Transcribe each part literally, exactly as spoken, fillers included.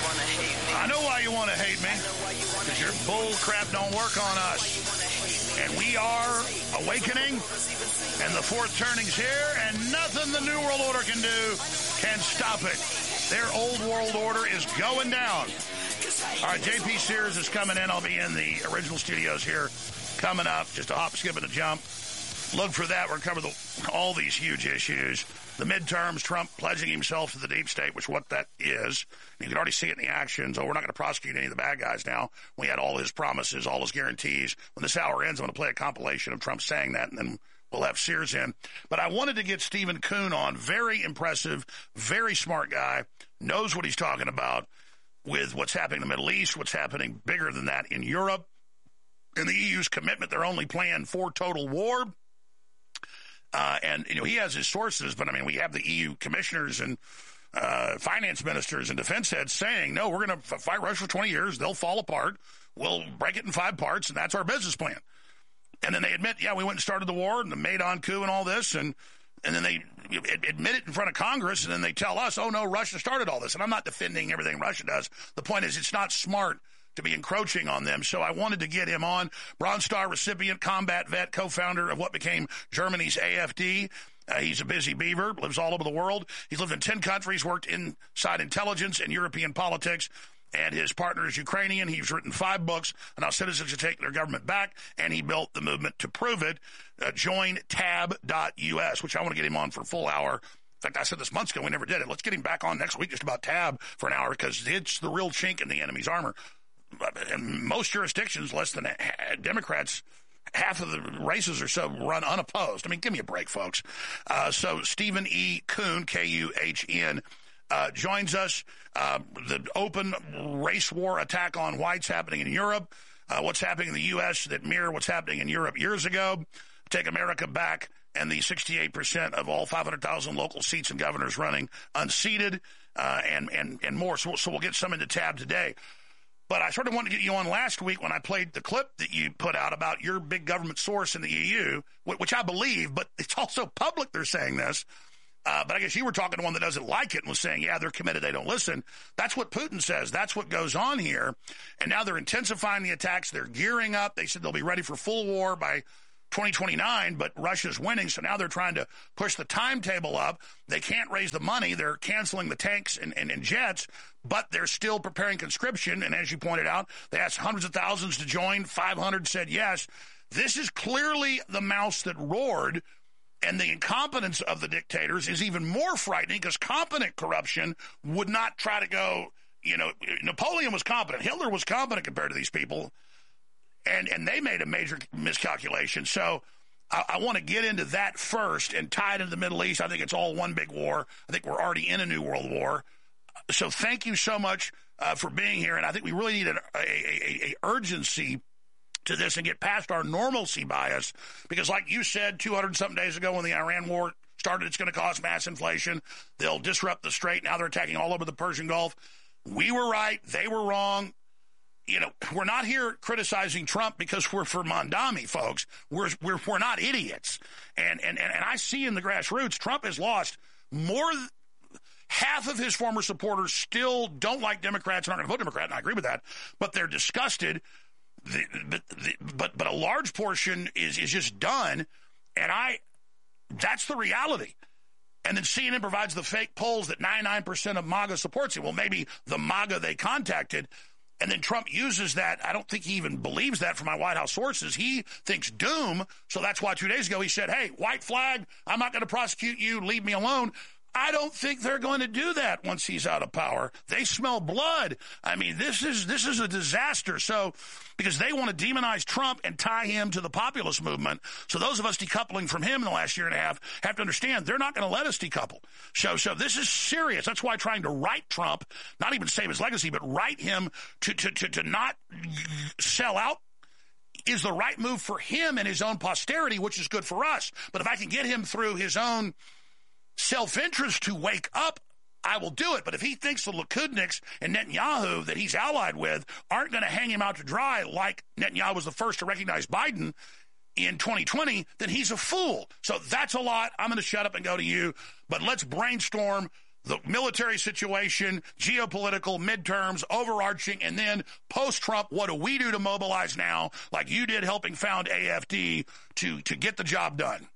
I know why you want to hate me. Because your bull crap don't work on us. And we are awakening, and the fourth turning's here, and nothing the New World Order can do can stop it. Their old world order is going down. All right, J P Sears is coming in. I'll be in the original studios here coming up. Just a hop, skip, and a jump. Look for that. We're covering the, all these huge issues. The midterms, Trump pledging himself to the deep state, which what that is. You can already see it in the actions. Oh, we're not going to prosecute any of the bad guys now. We had all his promises, all his guarantees. When this hour ends, I'm going to play a compilation of Trump saying that, and then we'll have Sears in. But I wanted to get Stephen Kuhn on. Very impressive, very smart guy. Knows what he's talking about with what's happening in the Middle East, what's happening bigger than that in Europe, and the E U's commitment. They're only playing for total war. Uh, and, you know, he has his sources, but, I mean, we have the E U commissioners and uh, finance ministers and defense heads saying, no, we're going to f- fight Russia for twenty years. They'll fall apart. We'll break it in five parts, and that's our business plan. And then they admit, yeah, we went and started the war and the Maidan coup and all this, and and then they admit it in front of Congress, and then they tell us, oh, no, Russia started all this. And I'm not defending everything Russia does. The point is it's not smart to be encroaching on them. So I wanted to get him on. Bronze Star recipient, combat vet, co-founder of what became Germany's A F D. Uh, he's a busy beaver, lives all over the world. He's lived in ten countries, worked inside intelligence and European politics. And his partner is Ukrainian. He's written five books on how citizens should take their government back, and he built the movement to prove it. Uh, join tab dot U S, which I want to get him on for a full hour. In fact, I said this months ago, we never did it. Let's get him back on next week just about Tab for an hour, because it's the real chink in the enemy's armor. In most jurisdictions, less than Democrats, half of the races or so run unopposed. I mean, give me a break, folks. Uh, so Stephen E. Kuhn, K U H N, uh, joins us. Uh, the open race war attack on whites happening in Europe. Uh, what's happening in the U S that mirror what's happening in Europe years ago. Take America back, and the sixty-eight percent of all five hundred thousand local seats and governors running unseated, uh, and, and, and more. So, so we'll get some into Tab today. But I sort of wanted to get you on last week when I played the clip that you put out about your big government source in the E U, which I believe, but it's also public they're saying this. Uh, but I guess you were talking to one that doesn't like it and was saying, yeah, they're committed, they don't listen. That's what Putin says. That's what goes on here. And now they're intensifying the attacks. They're gearing up. They said they'll be ready for full war by twenty twenty-nine, but Russia's winning, so now they're trying to push the timetable up. They can't raise the money. They're canceling the tanks and, and, and jets, but they're still preparing conscription, and as you pointed out, they asked hundreds of thousands to join. five hundred said yes. This is clearly the mouse that roared, and the incompetence of the dictators is even more frightening, because competent corruption would not try to go, you know, Napoleon was competent. Hitler was competent compared to these people. And and they made a major miscalculation. So I, I want to get into that first and tie it into the Middle East. I think it's all one big war. I think we're already in a new world war. So thank you so much uh, for being here. And I think we really need an, a, a, a urgency to this and get past our normalcy bias. Because like you said two hundred something days ago when the Iran war started, it's going to cause mass inflation. They'll disrupt the strait. Now they're attacking all over the Persian Gulf. We were right. They were wrong. You know, we're not here criticizing Trump because we're for Mondami, folks. We're we're we're not idiots. And and and I see in the grassroots, Trump has lost more. Half of his former supporters still don't like Democrats and aren't going to vote Democrat, and I agree with that. But they're disgusted. The, the, the, but but a large portion is is just done. And I, that's the reality. And then C N N provides the fake polls that ninety-nine percent of MAGA supports it. Well, maybe the MAGA they contacted. And then Trump uses that. I don't think he even believes that from my White House sources. He thinks doom. So that's why two days ago he said, hey, white flag, I'm not going to prosecute you. Leave me alone. I don't think they're going to do that once he's out of power. They smell blood. I mean, this is this is a disaster. So, because they want to demonize Trump and tie him to the populist movement. So those of us decoupling from him in the last year and a half have to understand they're not going to let us decouple. So, so this is serious. That's why trying to right Trump, not even save his legacy, but right him to to to, to not sell out, is the right move for him and his own posterity, which is good for us. But if I can get him through his own self-interest to wake up, I will do it. But if he thinks the Likudniks and Netanyahu that he's allied with aren't going to hang him out to dry like Netanyahu was the first to recognize Biden in twenty twenty, then he's a fool. So that's a lot. I'm going to shut up and go to you. But let's brainstorm the military situation, geopolitical, midterms, overarching, and then post-Trump, what do we do to mobilize now, like you did helping found A F D, to, to get the job done?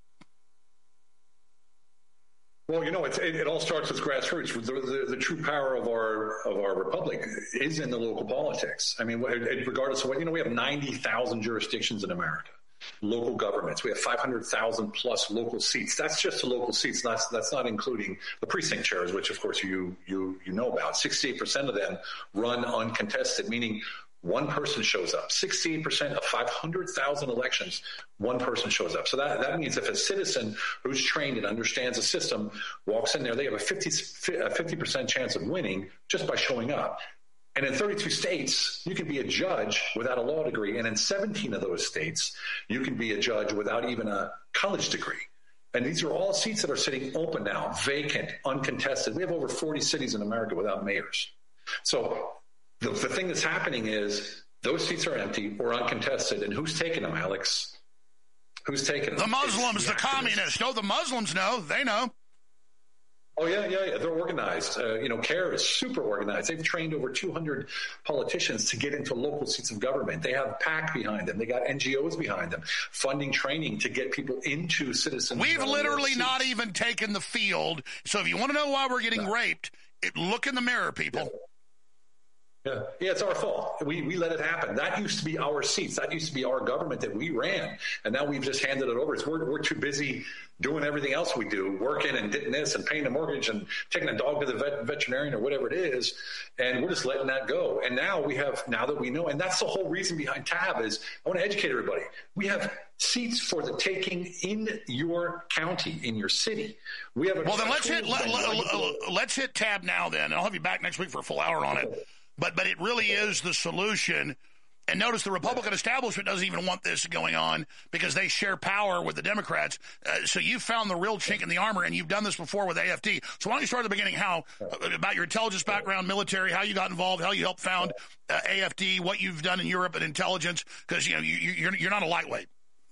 Well, you know, it's, it, it all starts with grassroots. The, the, the true power of our of our republic is in the local politics. I mean, regardless of what, you know, we have ninety thousand jurisdictions in America, local governments. We have five hundred thousand plus local seats. That's just the local seats. That's that's not including the precinct chairs, which, of course, you you you know about. sixty-eight percent of them run uncontested, meaning one person shows up. sixty-eight percent of five hundred thousand elections, one person shows up. So that, that means if a citizen who's trained and understands the system walks in there, they have a fifty percent chance of winning just by showing up. And in thirty-two states, you can be a judge without a law degree. And in seventeen of those states, you can be a judge without even a college degree. And these are all seats that are sitting open now, vacant, uncontested. We have over forty cities in America without mayors. So The, the thing that's happening is those seats are empty or uncontested. And who's taking them, Alex? Who's taking them? The Muslims, the, the communists. No, the Muslims know. They know. Oh, yeah, yeah, yeah. They're organized. Uh, you know, CARE is super organized. They've trained over two hundred politicians to get into local seats of government. They have PAC behind them. They got N G Os behind them, funding training to get people into citizens. We've literally not even taken the field. So if you want to know why we're getting no. raped, it, look in the mirror, people. Yeah. Yeah, yeah, it's our fault. We we let it happen. That used to be our seats. That used to be our government that we ran, and now we've just handed it over. It's, we're we're too busy doing everything else we do, working and getting this and paying the mortgage and taking a dog to the vet, veterinarian or whatever it is, and we're just letting that go. And now we have, now that we know, and that's the whole reason behind TAB is I want to educate everybody. We have seats for the taking in your county, in your city. We have. A, well, then let's hit let, let, let's hit TAB now. Then and I'll have you back next week for a full hour on it. But but it really is the solution. And notice the Republican establishment doesn't even want this going on because they share power with the Democrats. Uh, so you found the real chink in the armor, and you've done this before with A F D. So why don't you start at the beginning, how uh, about your intelligence background, military, how you got involved, how you helped found uh, A F D, what you've done in Europe and intelligence, because you know you, you're you're not a lightweight.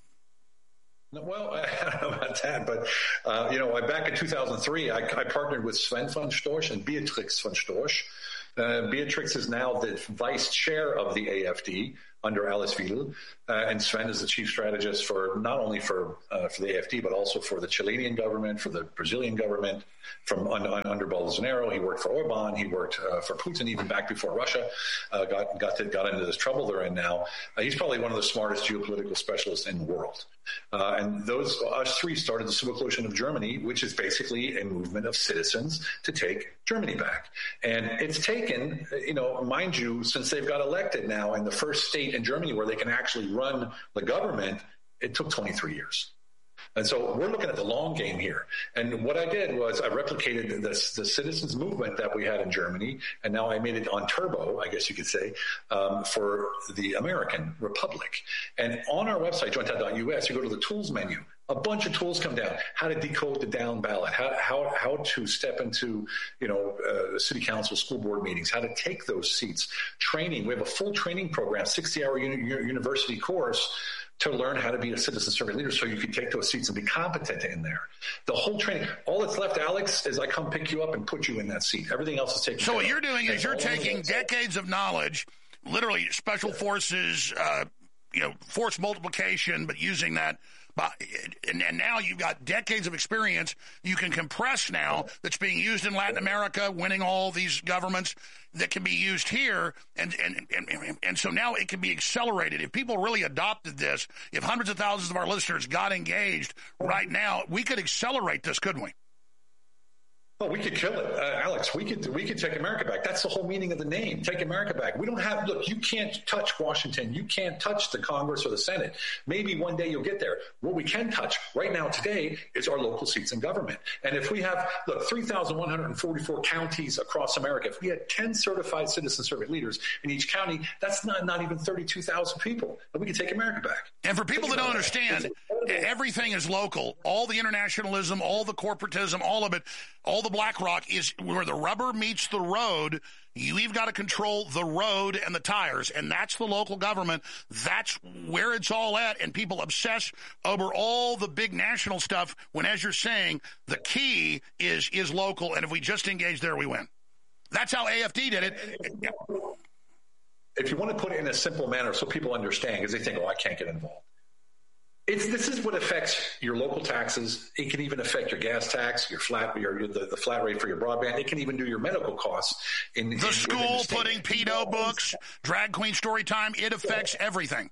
Well, I don't know about that, but, uh, you know, back in two thousand three, I, I partnered with Sven von Storch and Beatrix von Storch. Uh, Beatrix is now the vice chair of the A F D under Alice Weidel, uh, and Sven is the chief strategist for not only for uh, for the A F D, but also for the Chilean government, for the Brazilian government, from un, un, under Bolsonaro. He worked for Orban. He worked uh, for Putin even back before Russia uh, got got to, got into this trouble they're in now. Uh, he's probably one of the smartest geopolitical specialists in the world. Uh, and those us three started the Civil Coalition of Germany, which is basically a movement of citizens to take Germany back. And it's taken, you know, mind you, since they've got elected now in the first state in Germany where they can actually run the government, it took twenty-three years. And so we're looking at the long game here. And what I did was I replicated the, the citizens movement that we had in Germany, and now I made it on turbo, I guess you could say, um, for the American Republic. And on our website, joint dot U S, you go to the tools menu. A bunch of tools come down. How to decode the down ballot, how how how to step into, you know, uh, city council, school board meetings, how to take those seats, training. We have a full training program, sixty-hour uni- university course to learn how to be a citizen servant leader so you can take those seats and be competent in there. The whole training, all that's left, Alex, is I come pick you up and put you in that seat. Everything else is taken So care what of. you're doing is and you're taking decades of knowledge, literally special forces, uh, you know, force multiplication, but using that. And, and now you've got decades of experience you can compress now that's being used in Latin America, winning all these governments, that can be used here. And, and, and, and so now it can be accelerated. If people really adopted this, if hundreds of thousands of our listeners got engaged right now, we could accelerate this, couldn't we? Oh, we could kill it, uh, Alex. We could we could take America back. That's the whole meaning of the name. Take America back. We don't have. Look, you can't touch Washington. You can't touch the Congress or the Senate. Maybe one day you'll get there. What we can touch right now today is our local seats in government. And if we have look three thousand one hundred forty-four counties across America, if we had ten certified citizen servant leaders in each county, that's not not even thirty-two thousand people. And we can take America back. And for people that don't understand, everything is local. All the internationalism, all the corporatism, all of it, all the the BlackRock is where the rubber meets the road. You've got to control the road and the tires, and that's the local government. That's where it's all at, and people obsess over all the big national stuff when, as you're saying, the key is is local, and if we just engage there, we win. That's how A F D did it. Yeah. If you want to put it in a simple manner so people understand, because they think, oh, I can't get involved. It's, this is what affects your local taxes. It can even affect your gas tax, your flat, your, the, the flat rate for your broadband. It can even do your medical costs. In, the in, school the putting pedo books, drag queen story time. It affects everything.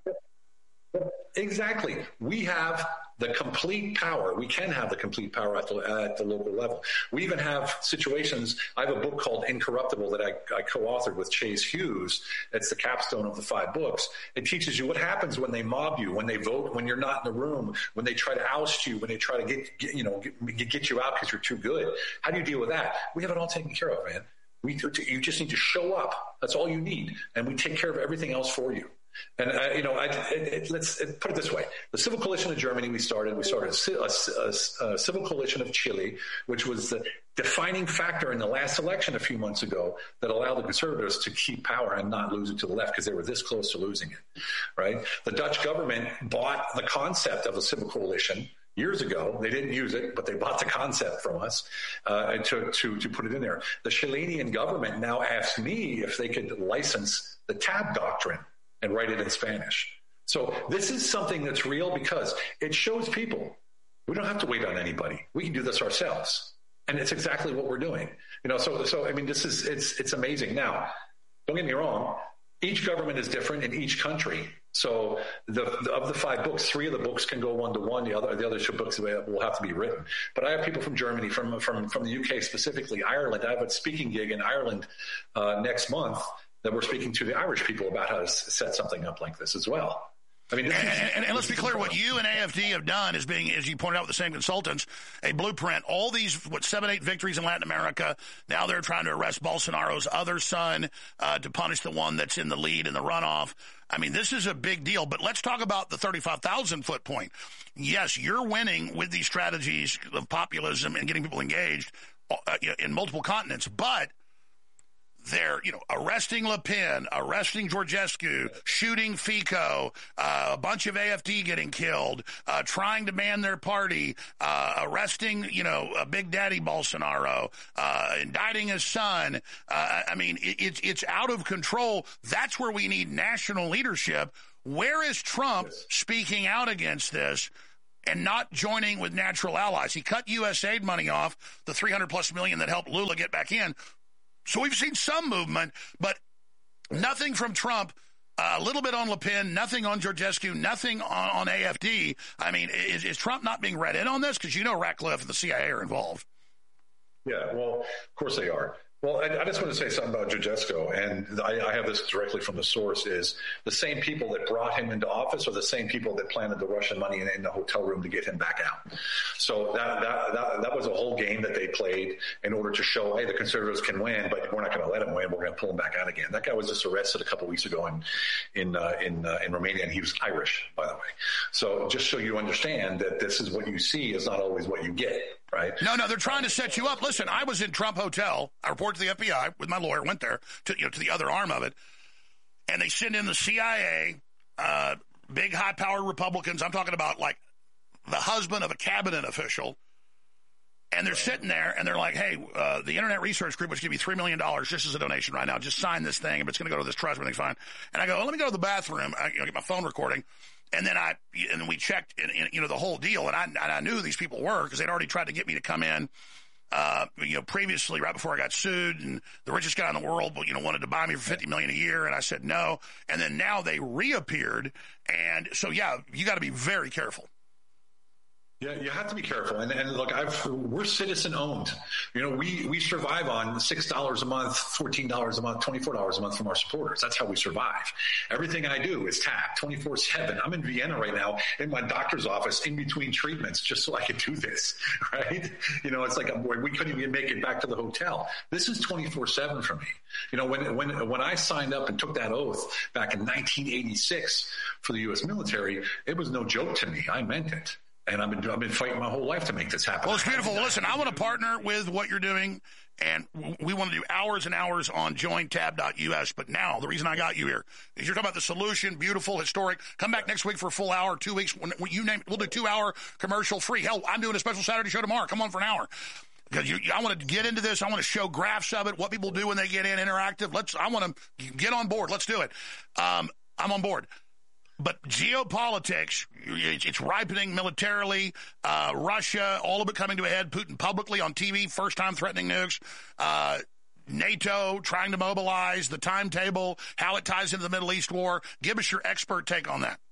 Exactly. We have the complete power. We can have the complete power at the, at the local level. We even have situations. I have a book called Incorruptible that I, I co-authored with Chase Hughes. It's the capstone of the five books. It teaches you what happens when they mob you, when they vote, when you're not in the room, when they try to oust you, when they try to get, get you know get, get you out because you're too good. How do you deal with that? We have it all taken care of, man. We you just need to show up. That's all you need, and we take care of everything else for you. And, uh, you know, I, it, it, let's it, put it this way. The Civil Coalition of Germany, we started, we started a, a, a Civil Coalition of Chile, which was the defining factor in the last election a few months ago that allowed the conservatives to keep power and not lose it to the left because they were this close to losing it, right? The Dutch government bought the concept of a Civil Coalition years ago. They didn't use it, but they bought the concept from us uh, to, to, to put it in there. The Chilean government now asks me if they could license the Tabb Doctrine and write it in Spanish. So this is something that's real because it shows people we don't have to wait on anybody. We can do this ourselves. And it's exactly what we're doing. You know, so, so I mean, this is, it's, it's amazing. Now, don't get me wrong. Each government is different in each country. So the, the of the five books, three of the books can go one to one. The other, the other two books will have to be written. But I have people from Germany, from, from, from the U K, specifically Ireland. I have a speaking gig in Ireland uh, next month that we're speaking to the Irish people about how to set something up like this as well. I mean, and, and, and let's be clear, what you and A F D have done is being, as you pointed out with the same consultants, a blueprint. All these, what, seven, eight victories in Latin America. Now they're trying to arrest Bolsonaro's other son uh, to punish the one that's in the lead in the runoff. I mean, this is a big deal. But let's talk about the thirty-five thousand foot point. Yes, you're winning with these strategies of populism and getting people engaged uh, in multiple continents, but they're, you know, arresting Le Pen, arresting Georgescu, shooting Fico, uh, a bunch of A F D getting killed, uh, trying to ban their party, uh, arresting, you know, uh, Big Daddy Bolsonaro, uh, indicting his son. Uh, I mean, it, it's it's out of control. That's where we need national leadership. Where is Trump speaking out against this and not joining with natural allies? He cut U S aid money off, the three hundred plus million that helped Lula get back in. So we've seen some movement, but nothing from Trump, uh, a little bit on Le Pen, nothing on Georgescu, nothing on, on A F D. I mean, is, is Trump not being read in on this? Because you know Ratcliffe and the C I A are involved. Yeah, well, of course they are. Well, I, I just want to say something about Georgescu, and I, I have this directly from the source, is the same people that brought him into office are the same people that planted the Russian money in, in the hotel room to get him back out. So that, that that that was a whole game that they played in order to show, hey, the conservatives can win, but we're not going to let him win. We're going to pull him back out again. That guy was just arrested a couple of weeks ago in in uh, in, uh, in Romania, and he was Irish, by the way. So just so you understand that this is what you see is not always what you get. Right? No, no, they're trying to set you up. Listen, I was in Trump Hotel. I reported to the F B I with my lawyer, went there to, you know, to the other arm of it. And they send in the C I A, uh, big high-powered Republicans. I'm talking about like the husband of a cabinet official. And they're sitting there and they're like, hey, uh, the Internet Research Group, which give you three million dollars just as a donation right now, just sign this thing. If it's going to go to this trust, everything's fine. And I go, well, let me go to the bathroom. I you know, get my phone recording. And then I, and we checked, in, in, you know, the whole deal, and I, and I knew who these people were because they'd already tried to get me to come in, uh, you know, previously, right before I got sued, and the richest guy in the world, you know, wanted to buy me for fifty million dollars a year, and I said no. And then now they reappeared, and so yeah, you got to be very careful. Yeah, you have to be careful. And, and look, I've, we're citizen owned. You know, we, we survive on six dollars a month, fourteen dollars a month, twenty-four dollars a month from our supporters. That's how we survive. Everything I do is tapped twenty-four seven. I'm in Vienna right now in my doctor's office in between treatments just so I can do this, right? You know, it's like we couldn't even make it back to the hotel. This is twenty-four seven for me. You know, when, when, when I signed up and took that oath back in nineteen eighty-six for the U S military, it was no joke to me. I meant it. And I've been, I've been fighting my whole life to make this happen. Well, it's beautiful. Listen, I want to partner with what you're doing, and we want to do hours and hours on join tab dot U S. But now, the reason I got you here is you're talking about the solution, beautiful, historic. Come back next week for a full hour, two weeks. When, when you name it, we'll do two-hour commercial free. Hell, I'm doing a special Saturday show tomorrow. Come on for an hour. Because you, I want to get into this. I want to show graphs of it, what people do when they get in, interactive. Let's. I want to get on board. Let's do it. Um, I'm on board. But geopolitics, it's ripening militarily. Uh, Russia, all of it coming to a head. Putin publicly on T V, first time threatening nukes. Uh, NATO trying to mobilize, the timetable, how it ties into the Middle East war. Give us your expert take on that.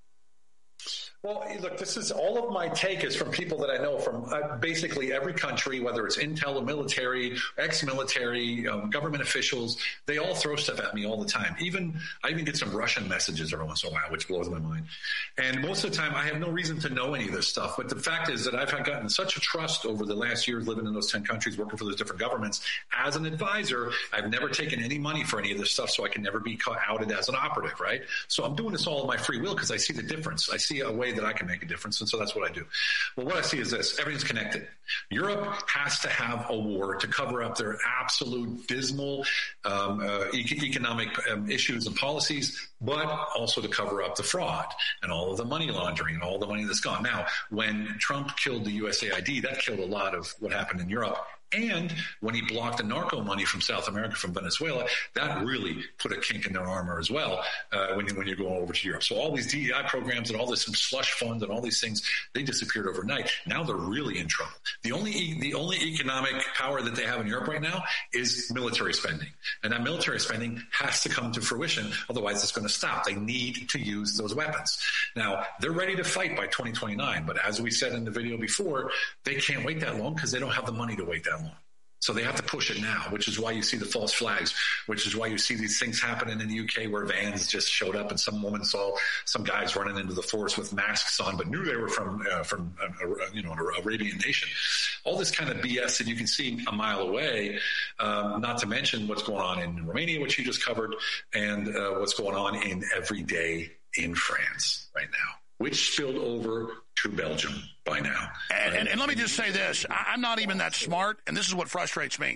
Well, look, this is all of my take is from people that I know from uh, basically every country, whether it's intel, the military, ex-military, um, government officials. They all throw stuff at me all the time. Even I even get some Russian messages every once in a while, which blows my mind. And most of the time, I have no reason to know any of this stuff. But the fact is that I've gotten such a trust over the last years living in those ten countries, working for those different governments. As an advisor, I've never taken any money for any of this stuff, so I can never be outed as an operative, right? So I'm doing this all of my free will because I see the difference. I see a way that I can make a difference, and so that's what I do. Well, what I see is this. Everything's connected. Europe has to have a war to cover up their absolute dismal um, uh, e- economic um, issues and policies, but also to cover up the fraud and all of the money laundering and all the money that's gone. Now, when Trump killed the U S A I D, that killed a lot of what happened in Europe. And when he blocked the narco money from South America, from Venezuela, that really put a kink in their armor as well uh, when, you, when you're going over to Europe. So all these D E I programs and all this slush funds and all these things, they disappeared overnight. Now they're really in trouble. The only the only economic power that they have in Europe right now is military spending. And that military spending has to come to fruition. Otherwise, it's going to stop. They need to use those weapons. Now, they're ready to fight by twenty twenty-nine. But as we said in the video before, they can't wait that long because they don't have the money to wait that long. So they have to push it now, which is why you see the false flags, which is why you see these things happening in the U K where vans just showed up and some woman saw some guys running into the forest with masks on, but knew they were from, uh, from uh, you know, an Arabian nation. All this kind of B S that you can see a mile away, um, not to mention what's going on in Romania, which you just covered, and uh, what's going on in every day in France right now, which spilled over to Belgium by now. And, and, and let me just say this. I'm not even that smart, and this is what frustrates me.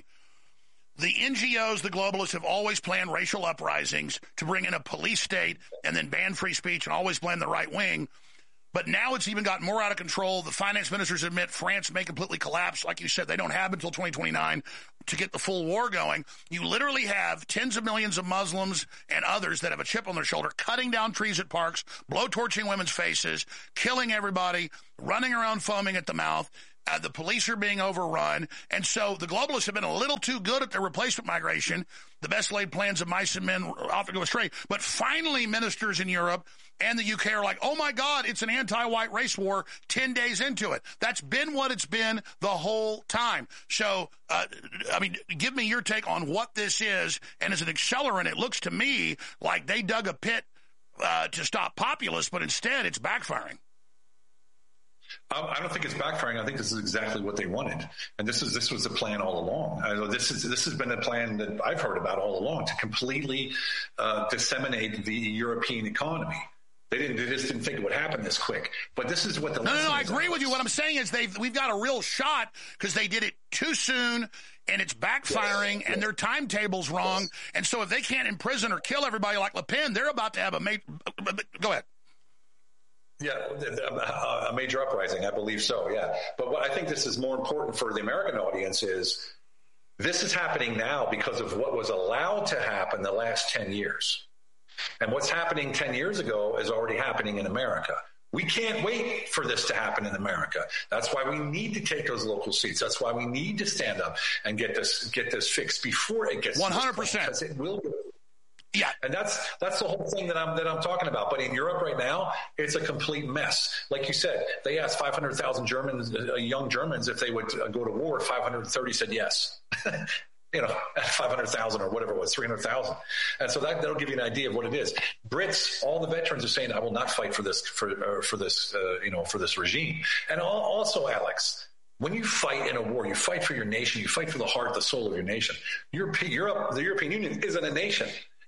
The N G Os, the globalists, have always planned racial uprisings to bring in a police state and then ban free speech and always blame the right wing. But now it's even gotten more out of control. The finance ministers admit France may completely collapse. Like you said, they don't have until twenty twenty-nine to get the full war going. You literally have tens of millions of Muslims and others that have a chip on their shoulder, cutting down trees at parks, blowtorching women's faces, killing everybody, running around foaming at the mouth. Uh, the police are being overrun. And so the globalists have been a little too good at their replacement migration. The best laid plans of mice and men often go astray. But finally, ministers in Europe and the U K are like, oh, my God, it's an anti-white race war ten days into it. That's been what it's been the whole time. So, uh, I mean, give me your take on what this is. And as an accelerant, it looks to me like they dug a pit uh, to stop populists, but instead it's backfiring. I don't think it's backfiring. I think this is exactly what they wanted, and this is this was the plan all along. I, this is this has been a plan that I've heard about all along to completely uh, disseminate the European economy. They didn't. They just didn't think it would happen this quick. But this is what the no, no, no. I agree with you. What I'm saying is they've we've got a real shot because they did it too soon, and it's backfiring, yes, and yes. their timetable's wrong. Yes. And so if they can't imprison or kill everybody like Le Pen, they're about to have a major. Go ahead. Yeah, a major uprising, I believe so, yeah. But what I think this is more important for the American audience is this is happening now because of what was allowed to happen the last ten years. And what's happening ten years ago is already happening in America. We can't wait for this to happen in America. That's why we need to take those local seats. That's why we need to stand up and get this get this fixed before it gets one hundred percent. Because it will get Yeah, and that's that's the whole thing that I'm that I'm talking about. But in Europe right now, it's a complete mess. Like you said, they asked five hundred thousand Germans, uh, young Germans, if they would uh, go to war. five hundred thirty said yes. You know, five hundred thousand or whatever it was, three hundred thousand. And so that, that'll give you an idea of what it is. Brits, all the veterans are saying, "I will not fight for this for uh, for this uh, you know for this regime." And also, Alex, when you fight in a war, you fight for your nation. You fight for the heart, the soul of your nation. Europe, Europe the European Union isn't a nation.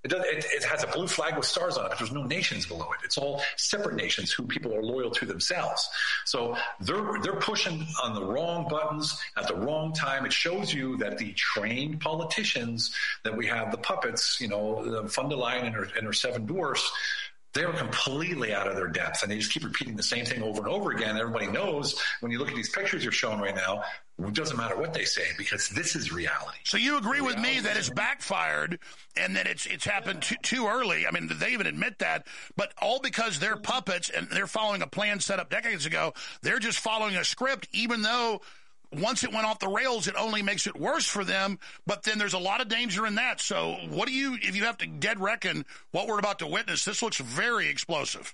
It, does, it, it has a blue flag with stars on it, but there's no nations below it. It's all separate nations who people are loyal to themselves. So they're they're pushing on the wrong buttons at the wrong time. It shows you that the trained politicians that we have, the puppets, you know, von der Leyen and her, and her seven dwarfs, they're completely out of their depth, and they just keep repeating the same thing over and over again. Everybody knows when you look at these pictures you're showing right now, it doesn't matter what they say because this is reality. So you agree with me that it's backfired and that it's it's happened too, too early. I mean, they even admit that, but all because they're puppets and they're following a plan set up decades ago. They're just following a script, even though once it went off the rails, it only makes it worse for them. But then there's a lot of danger in that. So what do you, if you have to dead reckon what we're about to witness, this looks very explosive.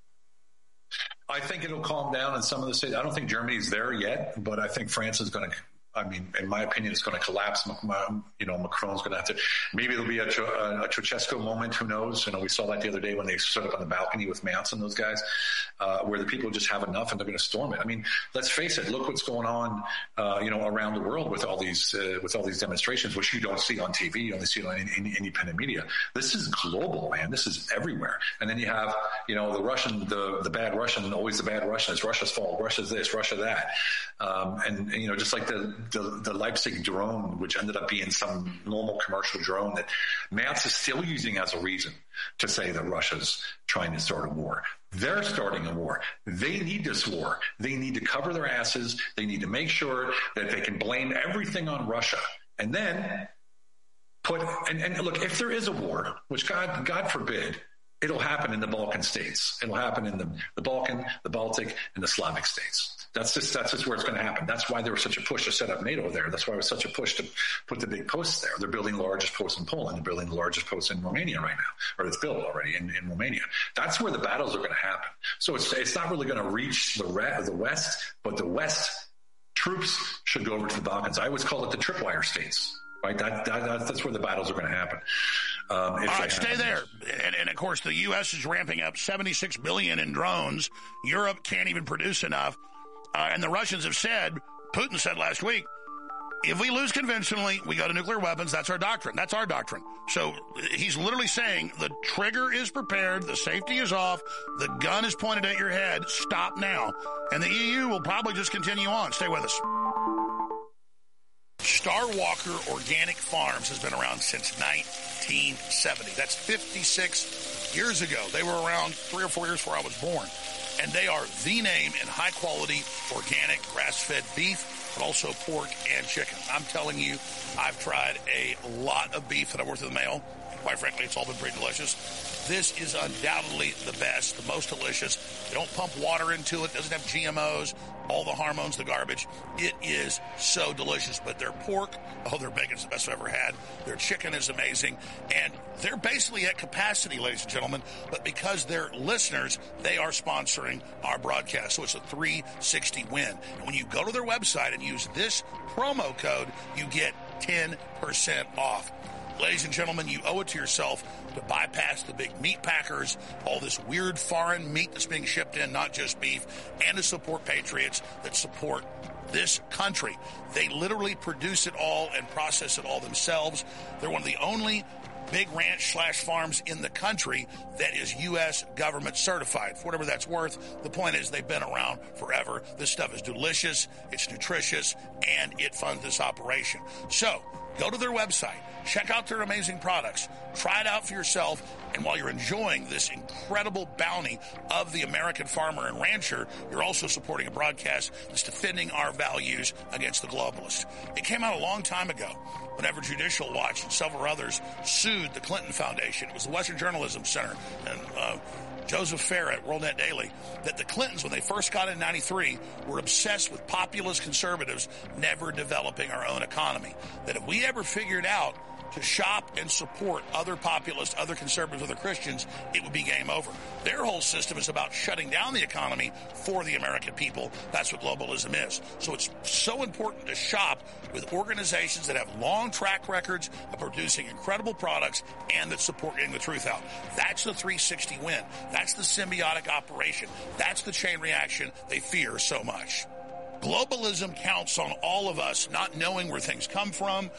I think it'll calm down in some of the cities. I don't think Germany's there yet, but I think France is going to, I mean, in my opinion, it's going to collapse. You know, Macron's going to have to, maybe it'll be a, a, a Ceausescu moment. Who knows? You know, we saw that the other day when they stood up on the balcony with Mance and those guys, uh, where the people just have enough and they're going to storm it. I mean, let's face it. Look what's going on, uh, you know, around the world with all these, uh, with all these demonstrations, which you don't see on T V. You only see it on in, in independent media. This is global, man. This is everywhere. And then you have, you know, the Russian, the, the bad Russian, always the bad Russian. It's Russia's fault. Russia's this, Russia that. Um, and, and, you know, just like the, The, the Leipzig drone, which ended up being some normal commercial drone that Mance is still using as a reason to say that Russia's trying to start a war. They're starting a war. They need this war. They need to cover their asses. They need to make sure that they can blame everything on Russia. And then put, and, and look, if there is a war, which God, God forbid, it'll happen in the Balkan states. It'll happen in the, the Balkan, the Baltic, and the Slavic states. That's just that's just where it's going to happen. That's why there was such a push to set up NATO there. That's why there was such a push to put the big posts there. They're building the largest post in Poland. They're building the largest post in Romania right now, or it's built already in, in Romania. That's where the battles are going to happen. So it's it's not really going to reach the re- the West, but the West troops should go over to the Balkans. I always call it the tripwire states. Right, that, that that's where the battles are going to happen. Um, All right, stay there. And, and of course, the U S is ramping up seventy-six billion dollars in drones. Europe can't even produce enough. Uh, and the Russians have said, Putin said last week, if we lose conventionally, we go to nuclear weapons. That's our doctrine. That's our doctrine. So he's literally saying the trigger is prepared, the safety is off, the gun is pointed at your head. Stop now. And the E U will probably just continue on. Stay with us. Star Walker Organic Farms has been around since nineteen seventy. That's fifty-six years ago. They were around three or four years before I was born. And they are the name in high-quality, organic, grass-fed beef, but also pork and chicken. I'm telling you, I've tried a lot of beef that I worked through the mail. Quite frankly, it's all been pretty delicious. This is undoubtedly the best, the most delicious. They don't pump water into it. It doesn't have G M Os, all the hormones, the garbage. It is so delicious. But their pork, oh, their bacon's the best I've ever had. Their chicken is amazing. And they're basically at capacity, ladies and gentlemen. But because they're listeners, they are sponsoring our broadcast. So it's a three sixty win. And when you go to their website and use this promo code, you get ten percent off. Ladies and gentlemen, you owe it to yourself to bypass the big meat packers, all this weird foreign meat that's being shipped in, not just beef, and to support patriots that support this country. They literally produce it all and process it all themselves. They're one of the only big ranch slash farms in the country that is U S government certified. For whatever that's worth, the point is they've been around forever. This stuff is delicious, it's nutritious, and it funds this operation. So, go to their website, check out their amazing products, try it out for yourself, and while you're enjoying this incredible bounty of the American farmer and rancher, you're also supporting a broadcast that's defending our values against the globalists. It came out a long time ago whenever Judicial Watch and several others sued the Clinton Foundation. It was the Western Journalism Center and uh, Joseph Farr at WorldNet Daily, that the Clintons, when they first got in ninety-three, were obsessed with populist conservatives never developing our own economy. That if we ever figured out to shop and support other populists, other conservatives, other Christians, it would be game over. Their whole system is about shutting down the economy for the American people. That's what globalism is. So it's so important to shop with organizations that have long track records of producing incredible products and that support getting the truth out. That's the three sixty win. That's the symbiotic operation. That's the chain reaction they fear so much. Globalism counts on all of us not knowing where things come from,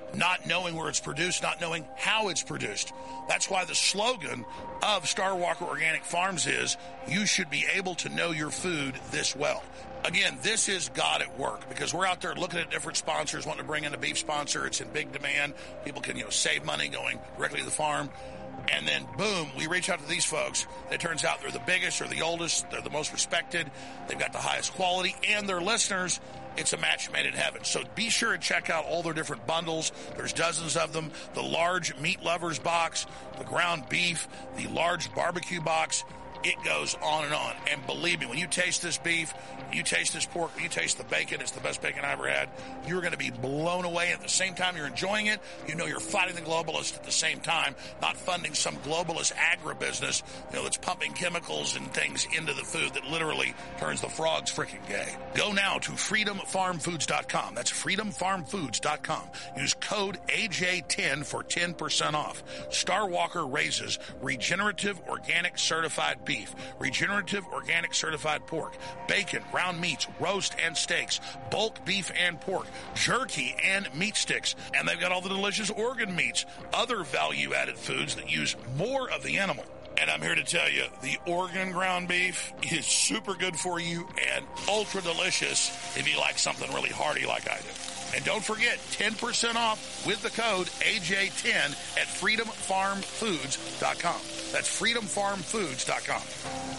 not knowing where it's produced, not knowing how it's produced. That's why the slogan of Star Walker Organic Farms is, you should be able to know your food this well. Again, this is God at work, because we're out there looking at different sponsors, wanting to bring in a beef sponsor. It's in big demand. People can, you know, save money going directly to the farm. And then, boom, we reach out to these folks. It turns out they're the biggest, they're the oldest, they're the most respected. They've got the highest quality, and their listeners, it's a match made in heaven. So be sure to check out all their different bundles. There's dozens of them. The large meat lovers box, the ground beef, the large barbecue box. It goes on and on. And believe me, when you taste this beef, when you taste this pork, when you taste the bacon, it's the best bacon I ever had, you're going to be blown away. At the same time you're enjoying it, you know you're fighting the globalists at the same time, not funding some globalist agribusiness, you know, that's pumping chemicals and things into the food that literally turns the frogs freaking gay. Go now to freedom farm foods dot com. That's freedom farm foods dot com. Use code A J ten for ten percent off. Star Walker raises regenerative organic certified beef. Beef, regenerative organic certified pork, bacon, ground meats, roast and steaks, bulk beef and pork, jerky and meat sticks, and they've got all the delicious organ meats, other value-added foods that use more of the animal. And I'm here to tell you, the Oregon ground beef is super good for you and ultra delicious if you like something really hearty like I do. And don't forget, ten percent off with the code A J ten at freedom farm foods dot com. That's freedom farm foods dot com.